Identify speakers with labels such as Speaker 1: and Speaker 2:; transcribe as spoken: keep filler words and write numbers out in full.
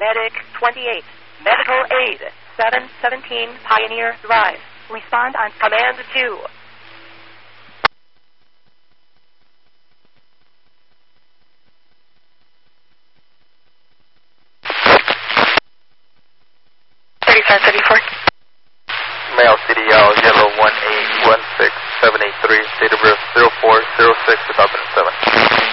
Speaker 1: Medic twenty-eight. Medical aid. seven seventeen Pioneer Drive. Respond on command two.
Speaker 2: thirty-five thirty-four.
Speaker 3: Mail C D L yellow one eight one six seven eight three, date of birth zero four zero six two thousand seven.